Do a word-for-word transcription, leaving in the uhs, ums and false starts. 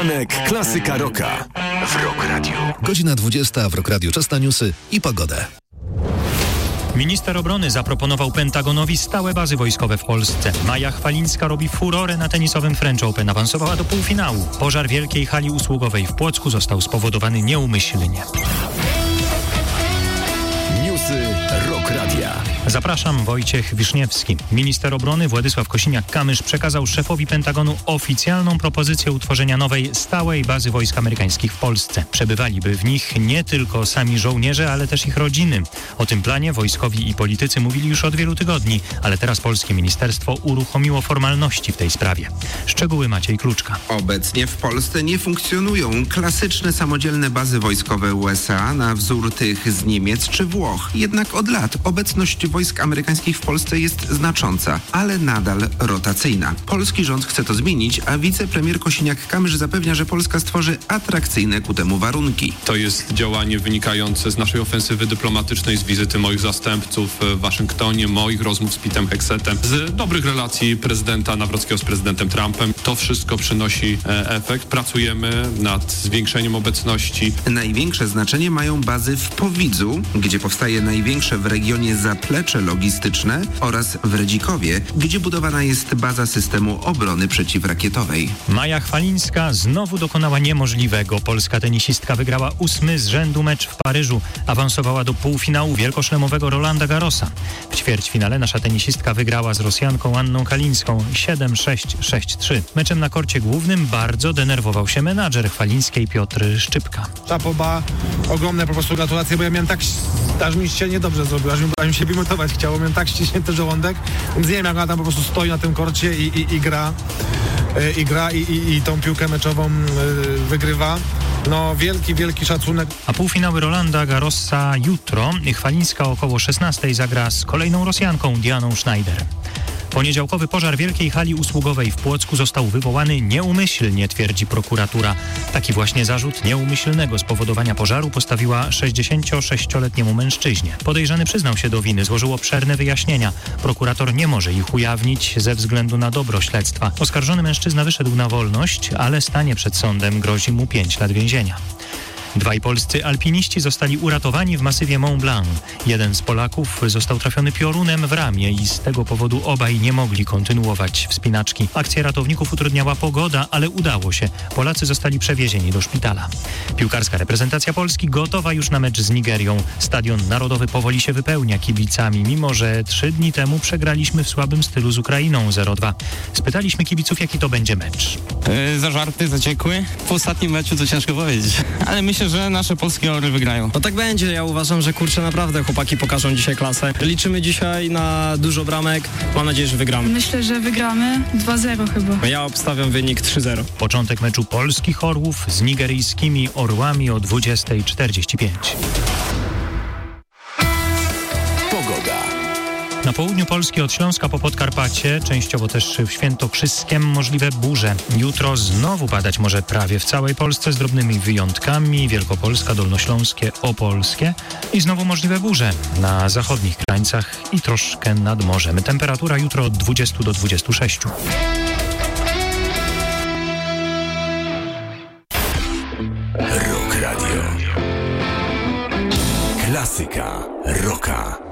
Klasyka Rocka w Rock Radio. Godzina dwudziesta w Rock Radio. Czas na newsy i pogodę. Minister obrony zaproponował Pentagonowi stałe bazy wojskowe w Polsce. Maja Chwalińska robi furorę na tenisowym French Open. Awansowała do półfinału. Pożar wielkiej hali usługowej w Płocku został spowodowany nieumyślnie. Newsy Rock Radia. Zapraszam, Wojciech Wiszniewski. Minister obrony Władysław Kosiniak-Kamysz przekazał szefowi Pentagonu oficjalną propozycję utworzenia nowej, stałej bazy wojsk amerykańskich w Polsce. Przebywaliby w nich nie tylko sami żołnierze, ale też ich rodziny. O tym planie wojskowi i politycy mówili już od wielu tygodni, ale teraz polskie ministerstwo uruchomiło formalności w tej sprawie. Szczegóły Maciej Kluczka. Obecnie w Polsce nie funkcjonują klasyczne samodzielne bazy wojskowe U S A na wzór tych z Niemiec czy Włoch. Jednak od lat obecność wojsk amerykańskich w Polsce jest znacząca, ale nadal rotacyjna. Polski rząd chce to zmienić, a wicepremier Kosiniak-Kamysz zapewnia, że Polska stworzy atrakcyjne ku temu warunki. To jest działanie wynikające z naszej ofensywy dyplomatycznej, z wizyty moich zastępców w Waszyngtonie, moich rozmów z Petem Hegsetem, z dobrych relacji prezydenta Nawrockiego z prezydentem Trumpem. To wszystko przynosi e, efekt. Pracujemy nad zwiększeniem obecności. Największe znaczenie mają bazy w Powidzu, gdzie powstaje największe w regionie zaplecze logistyczne, oraz w Redzikowie, gdzie budowana jest baza systemu obrony przeciwrakietowej. Maja Chwalińska znowu dokonała niemożliwego. Polska tenisistka wygrała ósmy z rzędu mecz w Paryżu. Awansowała do półfinału wielkoszlemowego Rolanda Garrosa. W ćwierćfinale nasza tenisistka wygrała z Rosjanką Anną Kalińską siedem sześć sześć trzy. Meczem na korcie głównym bardzo denerwował się menadżer Chwalińskiej Piotr Szczypka. Czapoba, ogromne po prostu gratulacje, bo ja miałem tak, aż mi się niedobrze zrobiło, aż mi, aż mi się wymiotować chciało, miałem tak ściśnięty żołądek, więc nie wiem, jak ona tam po prostu stoi na tym korcie i, i, i gra, y, i gra i, i, i tą piłkę meczową y, wygrywa. No wielki, wielki szacunek. A półfinały Rolanda Garrosa jutro. Chwalińska około szesnastej zagra z kolejną Rosjanką Dianą Schneider. Poniedziałkowy pożar wielkiej hali usługowej w Płocku został wywołany nieumyślnie, twierdzi prokuratura. Taki właśnie zarzut nieumyślnego spowodowania pożaru postawiła sześćdziesięciosześcioletniemu mężczyźnie. Podejrzany przyznał się do winy, złożył obszerne wyjaśnienia. Prokurator nie może ich ujawnić ze względu na dobro śledztwa. Oskarżony mężczyzna wyszedł na wolność, ale stanie przed sądem, grozi mu pięć lat więzienia. Dwaj polscy alpiniści zostali uratowani w masywie Mont Blanc. Jeden z Polaków został trafiony piorunem w ramię i z tego powodu obaj nie mogli kontynuować wspinaczki. Akcję ratowników utrudniała pogoda, ale udało się. Polacy zostali przewiezieni do szpitala. Piłkarska reprezentacja Polski gotowa już na mecz z Nigerią. Stadion Narodowy powoli się wypełnia kibicami, mimo że trzy dni temu przegraliśmy w słabym stylu z Ukrainą zero dwa. Spytaliśmy kibiców, jaki to będzie mecz. Yy, zażarty, zaciekły. Po ostatnim meczu to ciężko powiedzieć, ale myślę, że nasze polskie orły wygrają. No tak będzie, ja uważam, że kurczę, naprawdę chłopaki pokażą dzisiaj klasę. Liczymy dzisiaj na dużo bramek, mam nadzieję, że wygramy. Myślę, że wygramy dwa zero chyba. Ja obstawiam wynik trzy zero. Początek meczu polskich orłów z nigeryjskimi orłami o dwudziesta czterdzieści pięć. Na południu Polski od Śląska po Podkarpacie, częściowo też w Świętokrzyskiem, możliwe burze. Jutro znowu padać może prawie w całej Polsce z drobnymi wyjątkami. Wielkopolska, Dolnośląskie, Opolskie i znowu możliwe burze na zachodnich krańcach i troszkę nad morzem. Temperatura jutro od dwudziestu do dwudziestu sześciu. Rock Radio. Klasyka Rocka.